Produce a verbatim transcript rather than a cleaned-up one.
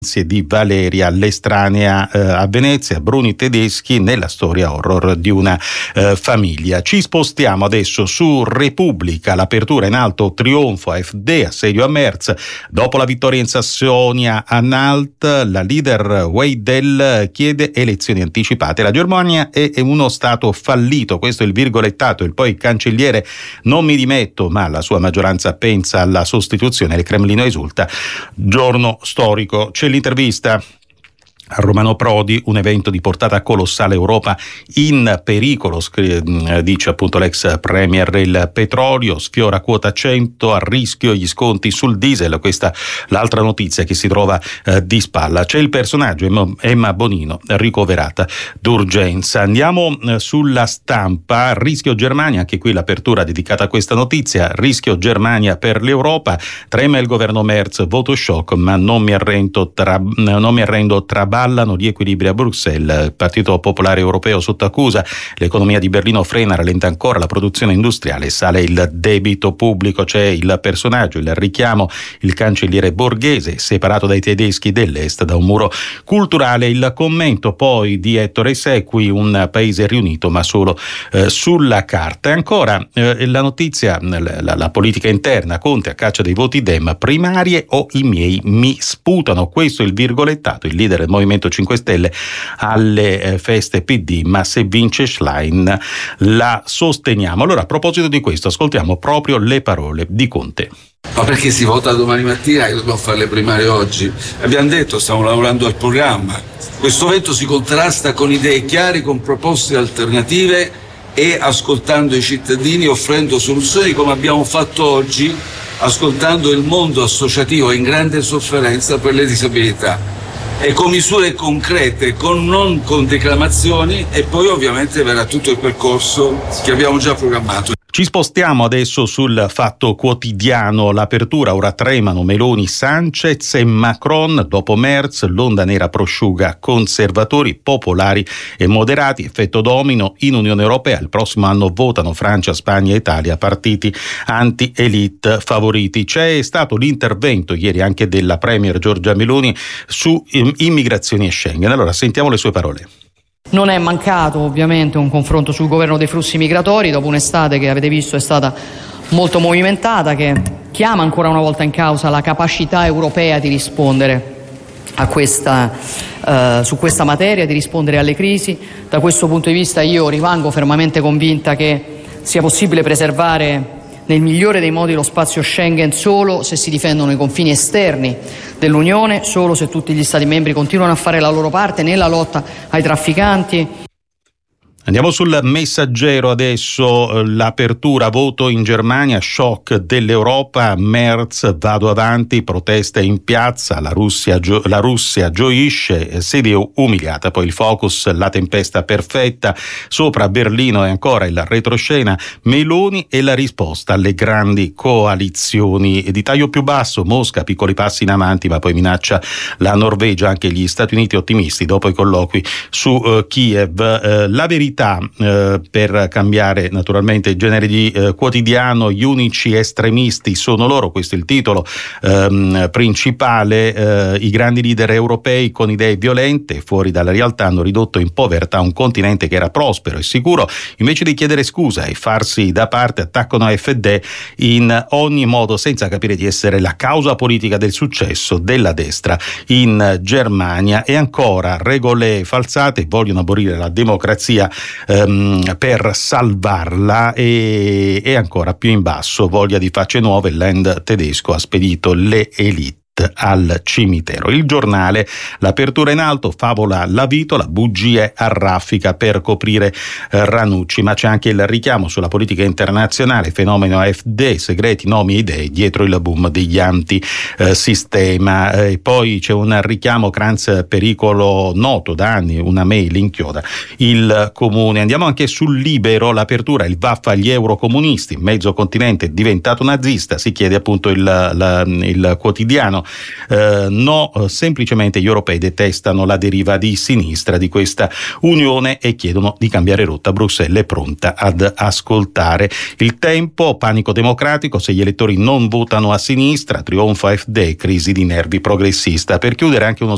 di Valeria, l'estranea eh, a Venezia, Bruni Tedeschi nella storia horror di una eh, famiglia. Ci spostiamo adesso su Repubblica, l'apertura in alto, trionfo A F D, assedio a Merz, dopo la vittoria in Sassonia a Nalt, la leader Weidel chiede elezioni anticipate. La Germania è uno stato fallito, questo è il virgolettato, e poi il cancelliere non mi dimetto, ma la sua maggioranza pensa alla sostituzione, il Cremlino esulta, giorno storico. C'è l'intervista a Romano Prodi, un evento di portata colossale, Europa in pericolo, dice appunto l'ex premier. Il petrolio sfiora quota cento, a rischio gli sconti sul diesel, questa l'altra notizia che si trova eh, di spalla. C'è il personaggio Emma Bonino, ricoverata d'urgenza. Andiamo eh, sulla Stampa, rischio Germania, anche qui l'apertura dedicata a questa notizia, rischio Germania per l'Europa, trema il governo Merz, voto shock ma non mi arrendo tra, non mi arrendo tra Ballano gli equilibri a Bruxelles, il Partito Popolare Europeo sotto accusa, l'economia di Berlino frena, rallenta ancora la produzione industriale, sale il debito pubblico. C'è il personaggio, il richiamo, il cancelliere Borghese, separato dai tedeschi dell'Est da un muro culturale, il commento poi di Ettore Secqui, un paese riunito ma solo eh, sulla carta. E ancora eh, la notizia, la, la politica interna, Conte a caccia dei voti Dem, primarie o i miei mi sputano, questo è il virgolettato, il leader del Movimento cinque Stelle alle eh, feste P D, ma se vince Schlein la sosteniamo. Allora, a proposito di questo, ascoltiamo proprio le parole di Conte. Ma perché si vota domani mattina e dobbiamo fare le primarie oggi? Abbiamo detto, stiamo lavorando al programma. Questo evento si contrasta con idee chiare, con proposte alternative e ascoltando i cittadini, offrendo soluzioni come abbiamo fatto oggi, ascoltando il mondo associativo in grande sofferenza per le disabilità. E con misure concrete, con, non con declamazioni, e poi ovviamente verrà tutto il percorso che abbiamo già programmato. Ci spostiamo adesso sul Fatto Quotidiano, l'apertura, ora tremano Meloni, Sanchez e Macron, dopo Merz, l'onda nera prosciuga conservatori, popolari e moderati, effetto domino in Unione Europea, il prossimo anno votano Francia, Spagna e Italia, partiti anti-elite favoriti. C'è stato l'intervento ieri anche della premier Giorgia Meloni su immigrazioni e Schengen, allora sentiamo le sue parole. Non è mancato ovviamente un confronto sul governo dei flussi migratori dopo un'estate che avete visto è stata molto movimentata, che chiama ancora una volta in causa la capacità europea di rispondere a questa, uh, su questa materia, di rispondere alle crisi. Da questo punto di vista io rimango fermamente convinta che sia possibile preservare nel migliore dei modi lo spazio Schengen solo se si difendono i confini esterni dell'Unione, solo se tutti gli Stati membri continuano a fare la loro parte nella lotta ai trafficanti. Andiamo sul Messaggero adesso, l'apertura, voto in Germania, shock dell'Europa, Merz, vado avanti, proteste in piazza, la Russia, gio- la Russia gioisce, sede umiliata, poi il focus, la tempesta perfetta, sopra Berlino e ancora il retroscena, Meloni e la risposta alle grandi coalizioni. Di taglio più basso, Mosca, piccoli passi in avanti, ma poi minaccia la Norvegia, anche gli Stati Uniti ottimisti dopo i colloqui su uh, Kiev. Uh, la verità Eh, per cambiare naturalmente il genere di eh, quotidiano, gli unici estremisti sono loro, questo è il titolo ehm, principale, eh, i grandi leader europei con idee violente fuori dalla realtà hanno ridotto in povertà un continente che era prospero e sicuro, invece di chiedere scusa e farsi da parte attaccano A F D in ogni modo senza capire di essere la causa politica del successo della destra in Germania. E ancora regole falsate, vogliono abolire la democrazia ehm, per salvarla, e, e ancora più in basso, voglia di facce nuove, il Land tedesco ha spedito le elite al cimitero. Il Giornale, l'apertura in alto, favola la vitola, bugie a raffica per coprire eh, Ranucci, ma c'è anche il richiamo sulla politica internazionale, fenomeno A F D, segreti, nomi e idee dietro il boom degli anti-sistema. E eh, poi c'è un richiamo, Kranz, pericolo noto da anni, una mail inchioda il comune. Andiamo anche sul Libero, l'apertura, il vaffa agli eurocomunisti, mezzo continente è diventato nazista, si chiede appunto il, la, il quotidiano. Eh, no, semplicemente gli europei detestano la deriva di sinistra di questa unione e chiedono di cambiare rotta. Bruxelles è pronta ad ascoltare. Il Tempo, panico democratico, se gli elettori non votano a sinistra, trionfo A F D, crisi di nervi progressista. Per chiudere anche uno